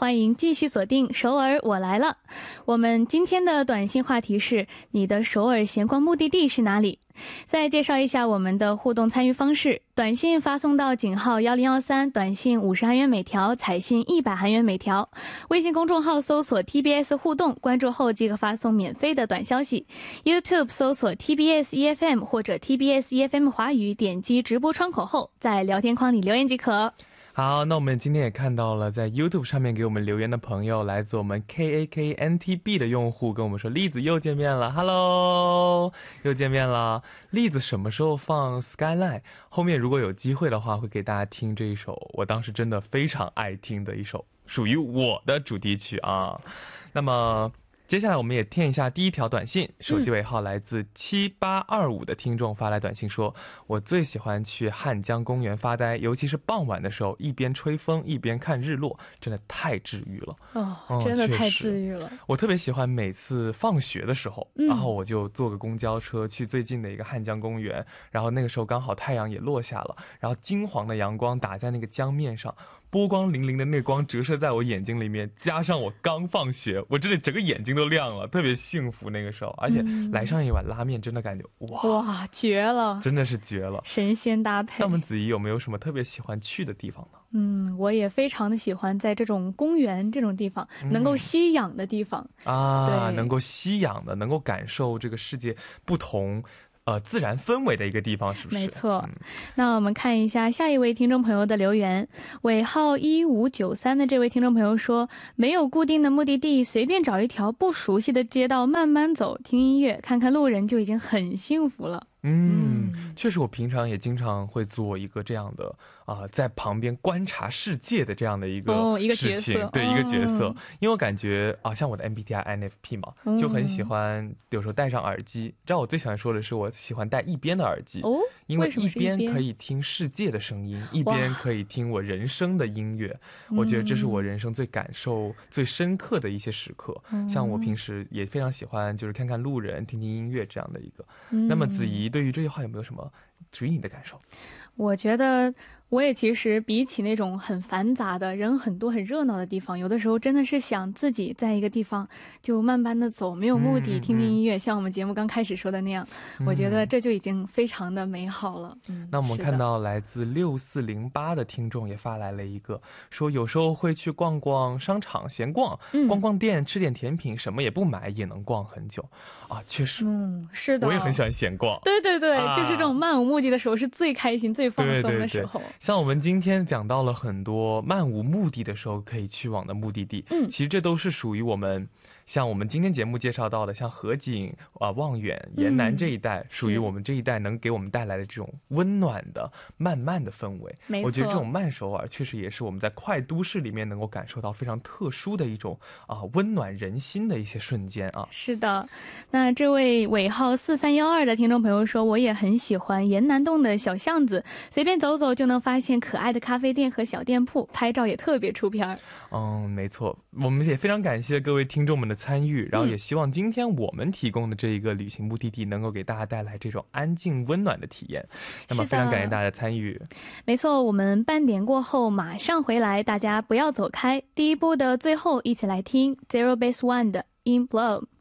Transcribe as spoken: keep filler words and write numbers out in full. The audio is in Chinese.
欢迎继续锁定首尔我来了。我们今天的短信话题是你的首尔闲逛目的地是哪里？再介绍一下我们的互动参与方式，短信发送到井号一零一三，短信五十韩元每条，彩信一百韩元每条。微信公众号搜索 T B S 互动，关注后即可发送免费的短消息。 YouTube 搜索 T B S E F M 或者 T B S E F M 华语，点击直播窗口后在聊天框里留言即可。 好，那我们今天也看到了在 YouTube 上面给我们留言的朋友，来自我们 K A K N T B 的用户跟我们说，栗子又见面了 Hello 又见面了。栗子什么时候放 Skyline？ 后面如果有机会的话会给大家听这一首我当时真的非常爱听的一首属于我的主题曲啊。那么接下来我们也听一下第一条短信，手机尾号来自七八二五的听众发来短信说，我最喜欢去汉江公园发呆，尤其是傍晚的时候，一边吹风一边看日落，真的太治愈了。 哦，真的太治愈了。 我特别喜欢每次放学的时候，然后我就坐个公交车去最近的一个汉江公园，然后那个时候刚好太阳也落下了，然后金黄的阳光打在那个江面上，波光粼粼的那光折射在我眼睛里面，加上我刚放学，我真的整个眼睛都亮了，特别幸福那个时候。而且来上一碗拉面，真的感觉哇哇绝了， 真的是绝了， 神仙搭配。 那我们子怡有没有什么特别喜欢去的地方呢？ 嗯，我也非常的喜欢在这种公园这种地方，能够吸氧的地方啊，能够吸氧的，能够感受这个世界不同呃，自然氛围的一个地方，是不是？ 没错。那我们看一下下一位听众朋友的留言，尾号一五九三的这位听众朋友说，没有固定的目的地，随便找一条不熟悉的街道慢慢走，听音乐看看路人就已经很幸福了。 嗯，确实我平常也经常会做一个这样的啊、呃，在旁边观察世界的这样的一个事情、哦、对、哦、一个角色，因为我感觉啊，像我的 M B T I I N F P 嘛、嗯、就很喜欢有时候戴上耳机，知道我最喜欢说的是我喜欢戴一边的耳机、哦、因为一边可以听世界的声音，一边可以听我人生的音乐，我觉得这是我人生最感受最深刻的一些时刻、嗯、像我平时也非常喜欢就是看看路人听听音乐这样的一个、嗯、那么子怡对于这句话有没有什么属于你的感受？ 我觉得我也其实比起那种很繁杂的人很多很热闹的地方，有的时候真的是想自己在一个地方就慢慢的走，没有目的、嗯、听听音乐、嗯、像我们节目刚开始说的那样、嗯、我觉得这就已经非常的美好了、嗯、 那我们看到来自六四零八的听众也发来了一个说，有时候会去逛逛商场闲逛、嗯、逛逛店吃点甜品，什么也不买也能逛很久啊。确实嗯，是的，我也很喜欢闲逛， 对对对、啊、就是这种漫无目的的时候是最开心最放松的时候。 对对对，像我们今天讲到了很多漫无目的的时候可以去往的目的地，嗯，其实这都是属于我们像我们今天节目介绍到的像河景啊、望远沿南这一带、嗯、属于我们这一带能给我们带来的这种温暖的慢慢的氛围。我觉得这种慢首尔确实也是我们在快都市里面能够感受到非常特殊的一种啊温暖人心的一些瞬间啊。 是的，那这位尾号四三一二的听众朋友说，我也很喜欢沿南洞的小巷子，随便走走就能发现可爱的咖啡店和小店铺，拍照也特别出片。 嗯，没错，我们也非常感谢各位听众们的参与，然后也希望今天我们提供的这一个旅行目的地能够给大家带来这种安静温暖的体验。那么非常感谢大家的参与。 没错，我们半点过后马上回来，大家不要走开。第一部的最后一起来听 Zero Base One 的 In Blow。